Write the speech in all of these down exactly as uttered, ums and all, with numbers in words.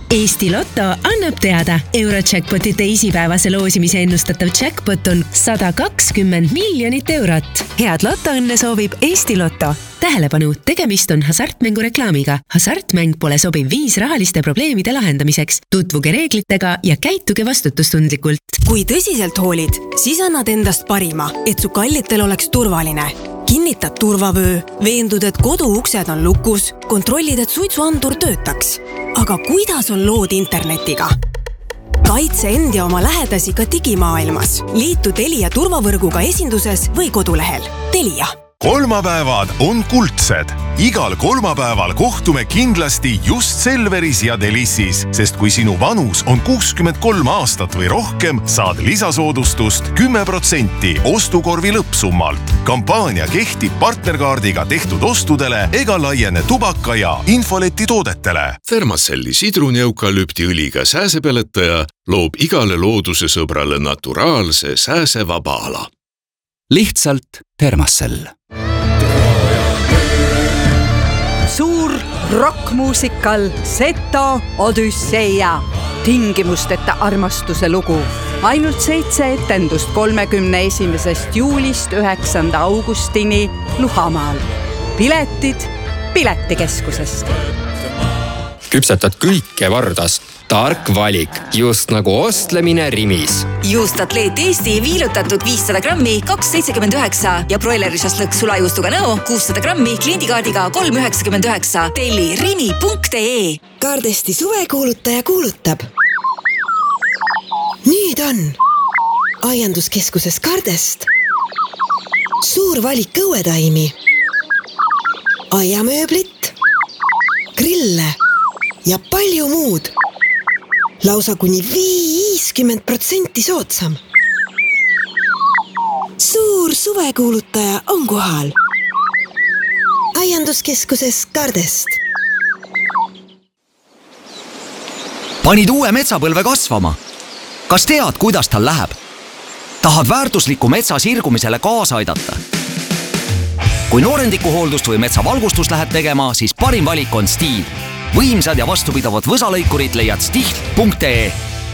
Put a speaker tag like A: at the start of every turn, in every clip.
A: Eesti Lotto annab teada. Eurojackpoti teisipäevase loosimise ennustatav jackpot on sada kakskümmend miljonit eurot. Head lotoõnne soovib Eesti Lotto. Tähelepanu, tegemist on hasartmängu reklaamiga. Hasartmäng pole sobiv viis rahaliste probleemide lahendamiseks. Tutvuge reeglitega ja käituge vastutustundlikult.
B: Kui tõsiselt hoolid, siis annad endast parima, et su kallitel oleks turvaline. Kinnitad turvavöö, veendud, et kodu uksed on lukus, kontrollid, et suitsuandur töötaks. Aga kuidas on lood internetiga? Kaitse end ja oma lähedasi ka digimaailmas. Liitu Telia turvavõrguga esinduses või kodulehel. Telia.
C: Kolmapäevad on kuldsed. Igal kolmapäeval kohtume kindlasti just Selveris ja Delissis, sest kui sinu vanus on kuuskümmend kolm aastat või rohkem, saad lisasoodustust kümme protsenti ostukorvi lõppsummalt. Kampaania kehtib partnerkaardiga tehtud ostudele ega laiene tubaka ja infoleti toodetele.
D: Thermacelli sidruneukalüpti õliga sääsepeletaja loob igale looduse sõbrale naturaalse sääsevaba ala.
E: Lihtsalt Thermacell.
F: Suur rockmuusikal Seto Odüsseia. Tingimusteta armastuse lugu. Ainult seitse etendust kolmekümne esimesest juulist üheksanda augustini Luhamaal. Piletid Piletikeskusest.
G: Küpsetad kõike Vardast. Tark valik, just nagu ostlemine Rimis.
H: Juust Atleet Eesti viilutatud viissada grammi kaks seitsekümmend üheksa ja broilerisast lõks sulajuustuga nõo kuussada grammi kliendikaardiga kolm üheksakümmend üheksa. Telli rimi punkt ee.
B: Kardesti suvekuulutaja kuulutab. Nüüd on aianduskeskuses Kardest suur valik õuetaimi, aiamööblit, grille ja palju muud. Lausa kuni viiskümmend protsenti soodsam. Suur suvekuulutaja on kohal. Aianduskeskuses Kardest.
E: Panid uue metsapõlve kasvama. Kas tead, kuidas tal läheb? Tahad väärtusliku metsa sirgumisele kaasa aidata? Kui noorendikuhooldust või metsavalgustust lähed tegema, siis parim valik on Stihl. Võimsad ja vastupidavad võsalõikurid leiad stihl punkt ee.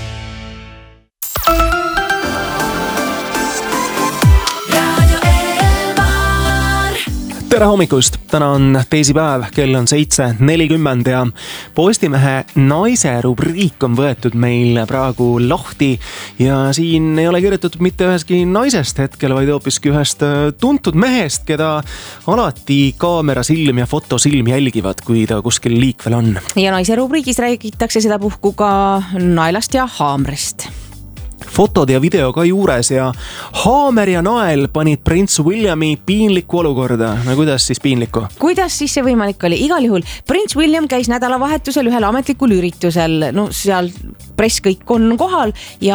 I: Tere hommikust! Täna on teisipäev, kell on seitse nelikümmend ja Postimehe naise rubriik on võetud meil praegu lahti ja siin ei ole kirjutatud mitte üheski naisest hetkel, vaid hoopiski ühest tuntud mehest, keda alati kaamerasilm ja fotosilm jälgivad, kui ta kuskil liikvel on.
J: Ja naise rubriigis räägitakse seda puhku ka naelast ja haamrist.
I: Fotod ja video ka juures ja haamer ja nael panid Prince Williami piinlikku olukorda. No kuidas siis piinlikku?
J: Kuidas siis see võimalik oli? Igal juhul Prince William käis nädalavahetusel ühel ametlikul üritusel. No seal press kõik on kohal ja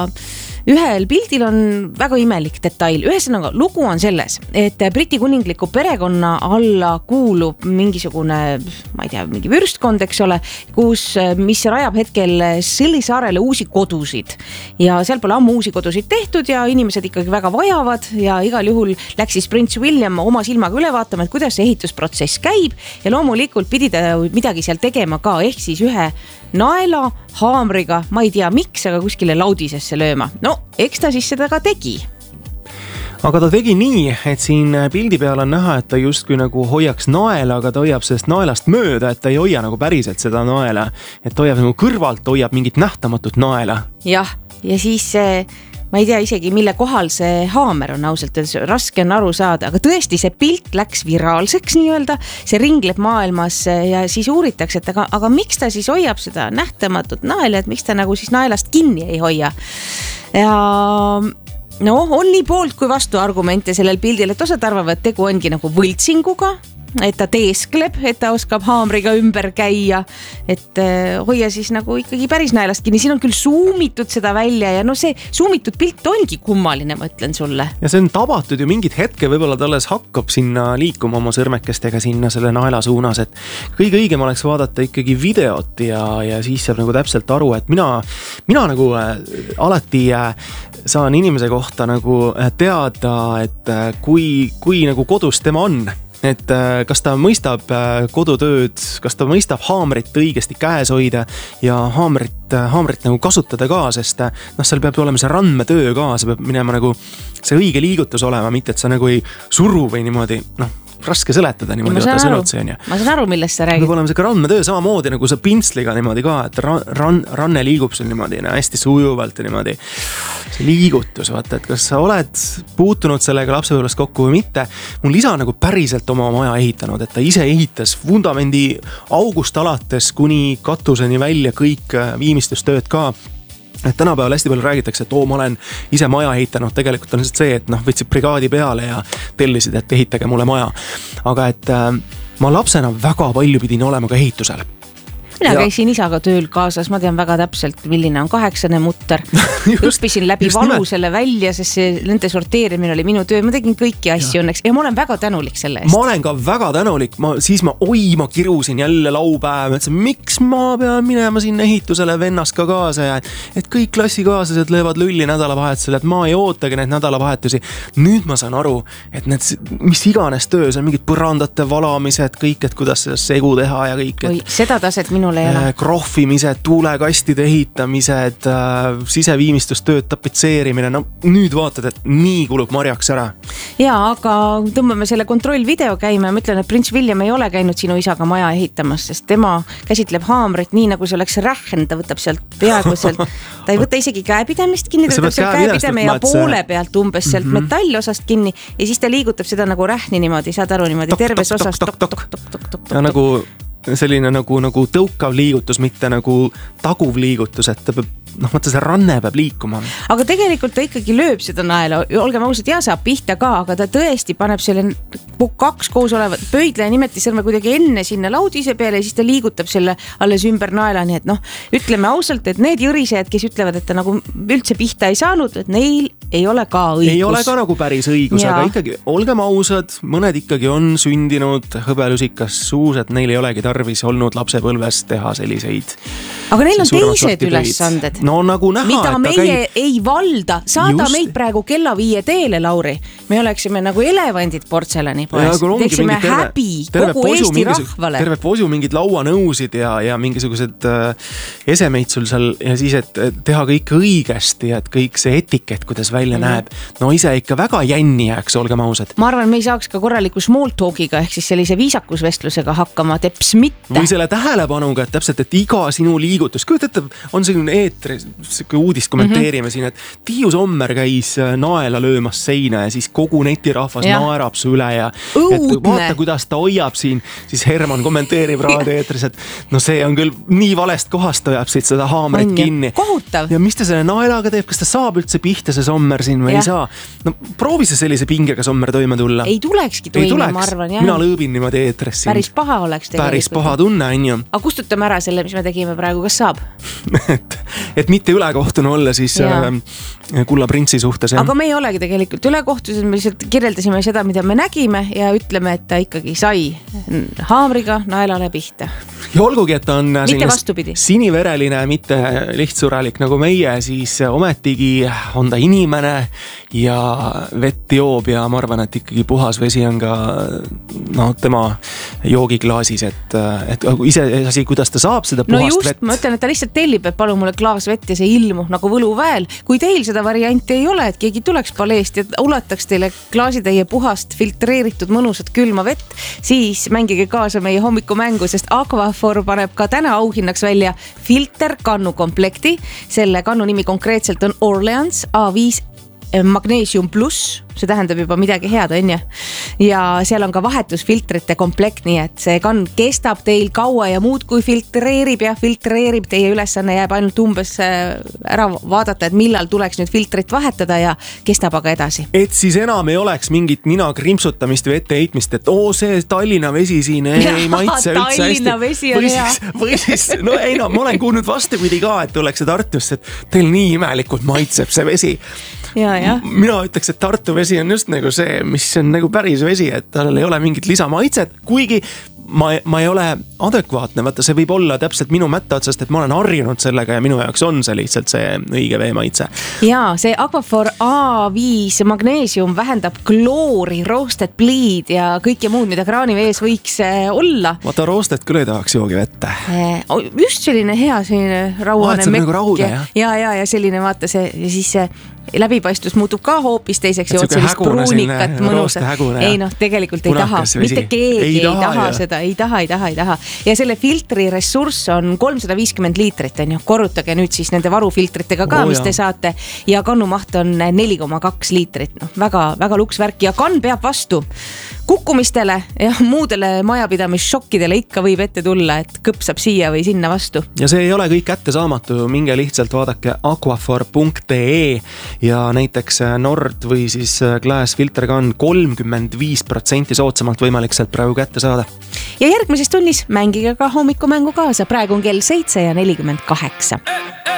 J: ühel pildil on väga imelik detail. Ühesõnaga, lugu on selles, et Briti kuningliku perekonna alla kuulub mingisugune, ma ei tea, mingi võrstkond, eks ole, kus, mis rajab hetkel Scilly saarele uusi kodusid. Ja seal pole ammu uusi kodusid tehtud ja inimesed ikkagi väga vajavad ja igal juhul läks siis Prince William oma silmaga üle vaatama, et kuidas see ehitusprotsess käib ja loomulikult pidi ta midagi seal tegema ka, ehk siis ühe naela haamriga, ma ei tea miks, aga kuskile laudisesse lööma. No, eks ta siis seda ka tegi.
I: Aga ta tegi nii, et siin pildi peal on näha, et ta justkui nagu hoiaks naela, aga ta hoiab sellest naelast mööda, et ta ei hoia nagu päriselt seda naela. Et ta hoiab nagu kõrvalt, hoiab mingit nähtamatut naela.
J: Jah, ja siis ma ei tea isegi, mille kohal see haamer on ausalt, raske on aru saada, aga tõesti see pilt läks viraalseks nii-öelda, see ringleb maailmas ja siis uuritakse, et aga, aga miks ta siis hoiab seda nähtamatut naela, et miks ta nagu siis naelast kinni ei hoia. Ja no, on nii poolt kui vastu argumente sellel pildil, et osad arvavad, et tegu ongi nagu võltsinguga, et ta teeskleb, et ta oskab haamriga ümber käia, et hoia siis nagu ikkagi päris naelast kinni. Siin on küll suumitud seda välja ja no see suumitud pilt ongi kummaline, ma ütlen sulle.
I: Ja see on tabatud ju mingid hetke, võib-olla ta alles hakkab sinna liikuma oma sõrmekestega sinna selle naela suunas, et kõige õigem oleks vaadata ikkagi videot ja, ja siis saab nagu täpselt aru, et mina, mina nagu alati saan inimese kohta nagu teada, et kui, kui nagu kodus tema on. et kas ta mõistab kodutööd, kas ta mõistab haamrit õigesti käes hoida ja haamrit, haamrit nagu kasutada ka, sest noh, seal peab olema see randmetöö ka, see peab minema nagu see õige liigutus olema, mitte et sa nagu ei suru või niimoodi, noh, raske seletada niimoodi,
J: ma saan, aru,
I: sõnutsi,
J: ma saan aru, millest sa räägid.
I: Peab olema see randmetöö samamoodi nagu see pintsliga niimoodi ka, et ran, ran, ranne liigub sul niimoodi no, hästi sujuvalt ja niimoodi see liigutus, vaata, et kas sa oled puutunud sellega lapsepõlves kokku või mitte. Mul isa nagu päriselt oma maja ehitanud, et ta ise ehitas vundamendi august alates kuni katuseni välja kõik viimistlustööd ka. Et tänapäeval hästi palju räägitakse, et oo, ma olen ise maja ehitanud, tegelikult on see, et noh, võtsid brigaadi peale ja tellisid, et ehitage mulle maja. Aga et äh, ma lapsena väga palju pidin olema ka ehitusel.
J: Mina ja. käisin isaga tööl kaasas, ma tean väga täpselt, milline on kaheksane mutter. Õppisin läbi valu nimelt. Selle välja, sest see nende sorteerimine oli minu töö. Ma tegin kõiki asju ja. õnneks ja ma olen väga tänulik selle eest.
I: Ma olen ka väga tänulik, ma, siis ma, oi, ma kirusin jälle laupäev, et miks ma pean minema sinna ehitusele vennast ka kaasa ja et kõik klassikaaslased löövad lulli nädalavahetusel, et ma ei ootagi neid nädalavahetusi. Nüüd ma saan aru, et need, mis iganes töö, see on mingid põrandate valamised, kõik, et kuidas segu teha ja kõik.
J: Oi, seda taset minu
I: krohvimised, tuulekastide ehitamised, siseviimistlustööd, tapitseerimine, no nüüd vaatad, et nii kulub marjaks ära.
J: Ja, aga tõmbame selle kontrollvideo käima ja ma ütlen, et Prince William ei ole käinud sinu isaga maja ehitamas, sest tema käsitleb haamrit nii, nagu see oleks rähn, ta võtab sealt peaaegu sealt, ta ei võta isegi käepidemist kinni, ta võtab sealt käepideme ja poole pealt umbes sealt mm-hmm. metallosast kinni ja siis ta liigutab seda nagu rähni niimoodi, saad aru niimoodi, tok, terves tok, osas tok, tok, tok, tok, tok, tok, tok.
I: Ja nagu selline nagu, nagu tõukav liigutus, mitte nagu taguv liigutus, et ta peab, noh, mõtle, see ranne peab liikuma.
J: Aga tegelikult ta ikkagi lööb seda naela, olgem ausad, ja saab pihta ka, aga ta tõesti paneb selle kaks koos olevat pöidle ja nimeti sõrme kuidagi enne sinna laudise peale ja siis ta liigutab selle alles ümber naela, nii et noh, ütleme ausalt, et need jõrisejad, kes ütlevad, et ta nagu üldse pihta ei saanud, et neil ei ole ka õigus.
I: Ei ole ka nagu päris õigus, ja. Aga ikkagi olgem ausad, mõned ikkagi on sündinud hõbelusikas suus, et neil ei olegi tarvis olnud lapsepõlves teha selliseid.
J: Aga neil on teised ülesanded.
I: No nagu näha,
J: mida
I: et
J: meie
I: käib...
J: ei valda. Saada just... meid praegu kella viie teele, Lauri. Me oleksime nagu elevandid portselani poes. Teeksime terve, häbi terve kogu Eesti
I: mingisug...
J: rahvale.
I: Terve posu mingid lauanõusid ja, ja mingisugused äh, esemeid sul seal ja siis, et teha kõik õigesti, et kõik see etiket, kuidas välja mm. näeb. No ise ikka väga jänni jääks, olgem ausad.
J: Ma arvan, me ei saaks ka korraliku small talkiga ehk siis sellise viisakusvestlusega hakkama teps mitte.
I: Või selle tähelepanuga, et täpselt, et iga sinu liigutus, kujutate, on selline eetri, uudist kommenteerime mm-hmm. siin, et Tiiu Sommer käis naela löömas seina ja siis kogu netirahvas ja. naerab su üle ja et vaata, kuidas ta hoiab siin, siis Herman kommenteerib raadioeetris, et no see on küll nii valest kohast, hoiab siit seda haamrit on kinni.
J: Kohutav.
I: Ja mis ta selle naelaga teeb, kas ta saab üldse pihta see Sommer siin või ja. ei saa? No proovi see sellise pingega Sommer toime tulla.
J: Ei tulekski toime, tuleks. Ma arvan. Jah.
I: Mina lõõbin niimoodi eetris siin.
J: Päris paha oleks tegelikult.
I: Päris paha tunne, on ju.
J: Aga kustutame ära selle, mis me tegime praegu, kas saab?
I: et, et mitte ülekohtune olla siis äh, Kulla Printsi suhtes.
J: Aga me ei olegi tegelikult ülekohtused, me lihtsalt kirjeldasime seda, mida me nägime ja ütleme, et ta ikkagi sai haamriga naelale pihta.
I: Ja olgugi, et ta on
J: mitte
I: sinivereline, mitte lihtsurelik nagu meie, siis ometigi on ta inimene ja vett joob ja ma arvan, et ikkagi puhas vesi on ka no, tema joogiklaasis, et, et ise asi, kuidas ta saab seda puhast
J: no just,
I: vett.
J: Ma ütlen, et ta lihtsalt tellib, et palun mulle klaas vett ja see ilmub nagu võluväel. Kui teil seda varianti ei ole, et keegi tuleks paleest ja ulataks teile klaasitäie puhast, filtreeritud, mõnusat külma vett, siis mängige kaasa meie hommikumängu, sest Aquafor paneb ka täna auhinnaks välja filter kannu komplekti. Selle kannu nimi konkreetselt on Orleans A viis Magnesium Plus, see tähendab juba midagi head, on ja? Ja seal on ka vahetusfiltrite komplekt, nii et see kann kestab teil kaua ja muud kui filtreerib ja filtreerib. Teie ülesanne jääb ainult umbes ära vaadata, et millal tuleks nüüd filtrit vahetada ja kestab aga edasi.
I: Et siis enam ei oleks mingit nina krimpsutamist või etteheitmist, et oo, see Tallinna vesi siin ei, ei maitse üldse hästi.
J: Tallinna vesi on
I: või siis, või siis, no ei no, ma olen kuulnud vastupidi ka, et tuleks Tartusse, et teil nii imelikult maitseb see vesi.
J: ja, ja.
I: mina ütleks, et Tartu vesi on just nagu see, mis on nagu päris vesi, et tal ei ole mingit lisamaitset, kuigi ma, ma ei ole adekvaatne, vaata see võib olla täpselt minu mätta otsast, et ma olen harjunud sellega ja minu jaoks on see lihtsalt see õige veemaitse.
J: Ja see Aquaphor A viis magneesium vähendab kloori, roosted pliid ja kõike muud, mida kraanivees võiks olla.
I: Vaata roosted küll ei tahaks joogi vette.
J: Just selline hea selline rauane
I: mekk. Nagu raude,
J: ja, ja, ja, ja selline vaata see ja siis see läbipaistvus muutub ka hoopis teiseks jood sellist pruunikat mõnusat. Ei noh, tegelikult ei taha, mitte keegi ei, ei taha, taha seda, ei taha, ei taha, ei taha. Ja selle filtri ressurss on kolmsada viiskümmend liitrit, on ju. Korrutage nüüd siis nende varufiltritega ka, oh, mis te saate. Ja kannumaht on neli koma kaks liitrit. No, väga, väga luksvärk ja kann peab vastu kukkumistele ja muudele majapidamisšokkidele ikka võib ette tulla, et kõpsab siia või sinna vastu.
I: Ja see ei ole kõik kätte saamatu, minge lihtsalt vaadake aquaphor punkt ee ja näiteks Nord või siis Glass filterkann kolmkümmend viis protsenti soodsamalt võimalik sealt praegu kätte saada.
J: Ja järgmises tunnis mängige ka hommikumängu kaasa, praegu on kell seitse ja nelikümmend kaheksa.